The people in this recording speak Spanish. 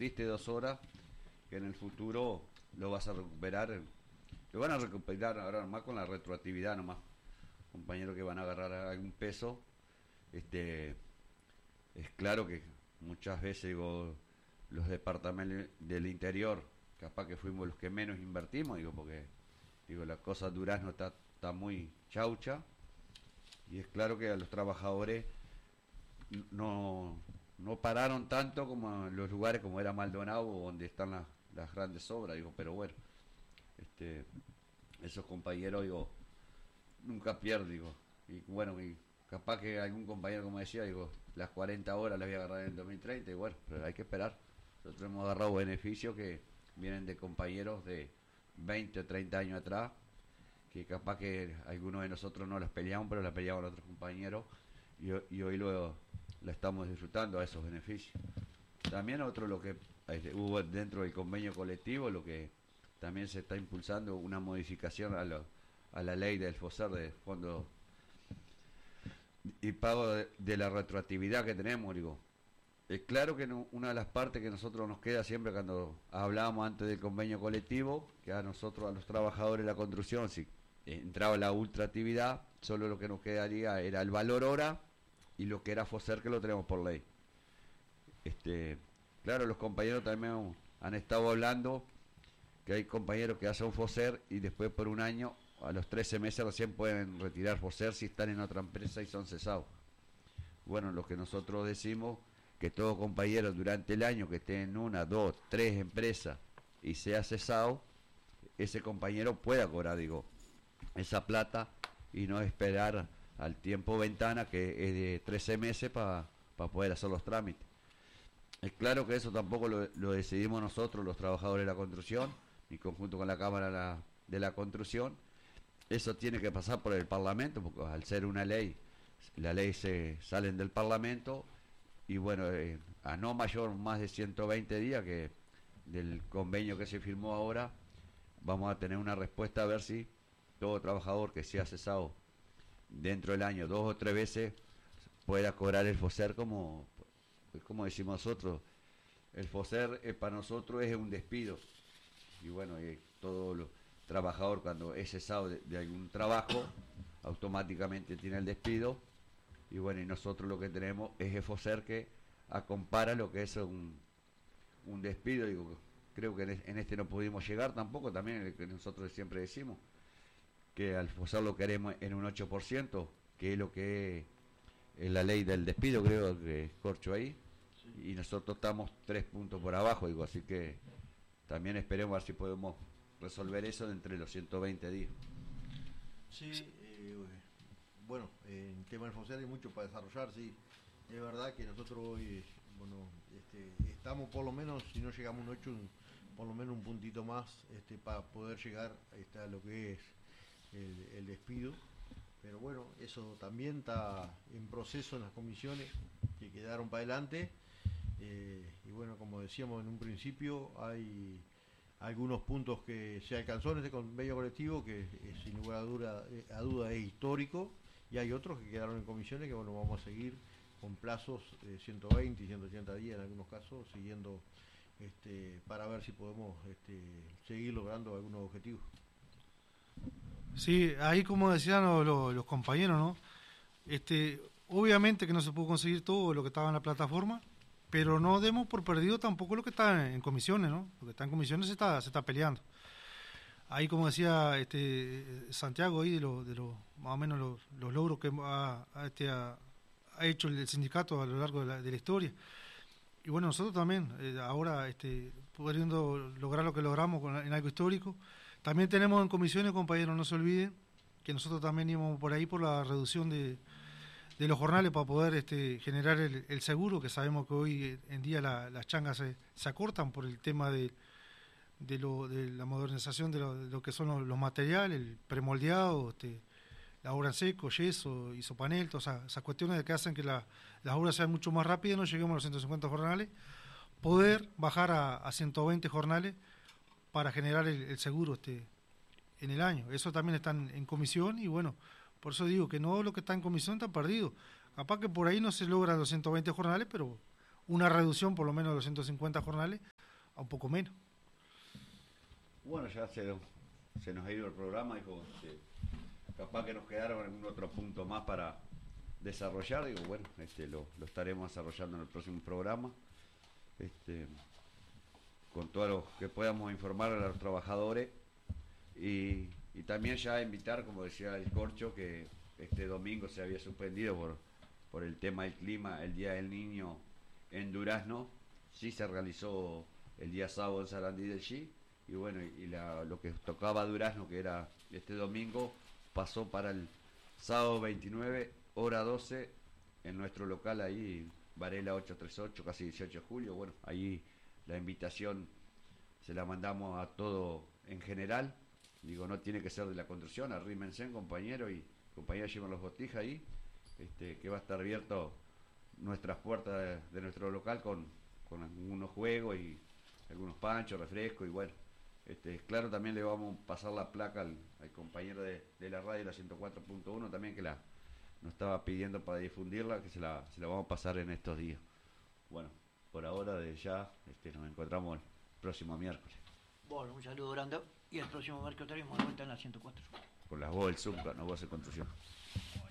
invertiste 2 horas, que en el futuro lo vas a recuperar, lo van a recuperar ahora más con la retroactividad nomás. Compañeros que van a agarrar algún peso, este, es claro que muchas veces digo, los departamentos del interior, capaz que fuimos los que menos invertimos, digo, porque digo, la cosa Durazno está muy chaucha, y es claro que a los trabajadores no, no pararon tanto como en los lugares como era Maldonado, donde están las grandes obras, digo, pero bueno, este, esos compañeros, digo, nunca pierden, digo, y bueno, y capaz que algún compañero, como decía, digo, las 40 horas las voy a agarrar en el 2030, y bueno, pero hay que esperar. Nosotros hemos agarrado beneficios que vienen de compañeros de 20 o 30 años atrás, que capaz que algunos de nosotros no las peleamos, pero las peleaban otros compañeros, y hoy la estamos disfrutando a esos beneficios. También otro lo que hubo dentro del convenio colectivo, lo que también se está impulsando una modificación a la ley del FOSER, de fondo y pago de la retroactividad que tenemos, digo. Es claro que no, una de las partes que nosotros nos queda siempre cuando hablábamos antes del convenio colectivo, que a nosotros, a los trabajadores de la construcción, si entraba la ultraactividad, solo lo que nos quedaría era el valor hora y lo que era FOSER, que lo tenemos por ley. Claro, los compañeros también han estado hablando que hay compañeros que hacen FOSER y después por un año, a los 13 meses recién pueden retirar FOSER si están en otra empresa y son cesados. Bueno, lo que nosotros decimos, que todo compañero durante el año que esté en una, dos, tres empresas y sea cesado, ese compañero pueda cobrar, digo, esa plata, y no esperar al tiempo ventana, que es de 13 meses para poder hacer los trámites. Es claro que eso tampoco lo decidimos nosotros, los trabajadores de la construcción, y conjunto con la Cámara de la Construcción. Eso tiene que pasar por el Parlamento, porque al ser una ley, la ley se salen del Parlamento, y bueno, a no mayor más de 120 días que del convenio que se firmó ahora, vamos a tener una respuesta a ver si todo trabajador que sea cesado dentro del año 2 o 3 veces pueda cobrar el FOSER, como decimos nosotros. El FOSER para nosotros es un despido, y bueno, todo trabajador cuando es cesado de algún trabajo automáticamente tiene el despido, y bueno, y nosotros lo que tenemos es el FOSER, que acompara lo que es un despido. Digo, creo que en este no pudimos llegar tampoco, también el que nosotros siempre decimos, que al FOSER lo queremos en un 8%, que es lo que es la ley del despido, creo que corcho ahí, sí. Y nosotros estamos 3 puntos por abajo, digo, así que también esperemos a ver si podemos resolver eso entre los 120 días. Sí, bueno, en tema del FOSER hay mucho para desarrollar, sí. Es verdad que nosotros hoy, bueno, estamos por lo menos, si no llegamos a un 8, por lo menos un puntito más para poder llegar a lo que es el despido. Pero bueno, eso también está en proceso en las comisiones que quedaron para adelante. Y bueno, como decíamos en un principio, hay algunos puntos que se alcanzó en este convenio colectivo que sin lugar a duda es histórico, y hay otros que quedaron en comisiones que bueno, vamos a seguir con plazos de 120 y 180 días en algunos casos, siguiendo para ver si podemos seguir logrando algunos objetivos. Sí, ahí como decían los compañeros, ¿no? Obviamente que no se pudo conseguir todo lo que estaba en la plataforma, pero no demos por perdido tampoco lo que está en comisiones, ¿no? Lo que está en comisiones se está peleando. Ahí, como decía Santiago, ahí de lo más o menos los logros que ha hecho el sindicato a lo largo de la historia. Y bueno, nosotros también, ahora pudiendo lograr lo que logramos en algo histórico. También tenemos en comisiones, compañeros, no se olviden que nosotros también íbamos por ahí por la reducción de los jornales para poder generar el seguro, que sabemos que hoy en día las changas se acortan por el tema de la modernización de lo que son los materiales, el premoldeado, la obra en seco, yeso, isopanel, todas esas cuestiones que hacen que las obras sean mucho más rápidas, no lleguemos a los 150 jornales, poder bajar a 120 jornales para generar el seguro en el año. Eso también está en comisión, y bueno, por eso digo que no lo que está en comisión está perdido. Capaz que por ahí no se logran los 120 jornales, pero una reducción por lo menos de los 150 jornales a un poco menos. Bueno, ya se nos ha ido el programa, dijo, capaz que nos quedaron algún otro punto más para desarrollar, digo, bueno, lo estaremos desarrollando en el próximo programa, con todo lo que podamos informar a los trabajadores y también ya invitar, como decía el Corcho, que este domingo se había suspendido por el tema del clima, el Día del Niño en Durazno, sí se realizó el día sábado en Sarandí del Chi, y bueno, lo que tocaba Durazno, que era este domingo, pasó para el sábado 29, hora 12, en nuestro local ahí, Varela 838, casi 18 de julio. Bueno, ahí la invitación se la mandamos a todo en general. Digo, no tiene que ser de la construcción, arrímense, compañero, y compañeros llevan los botijas ahí, que va a estar abierto nuestras puertas de nuestro local con algunos juegos y algunos panchos, refrescos, y bueno, claro, también le vamos a pasar la placa al compañero de la radio, la 104.1, también, que nos estaba pidiendo para difundirla, que se la vamos a pasar en estos días. Bueno, por ahora, desde ya, nos encontramos el próximo miércoles. Bueno, un saludo grande, y el próximo miércoles estaremos de vuelta en la 104. Con las voz del Zoom, no voz de construcción.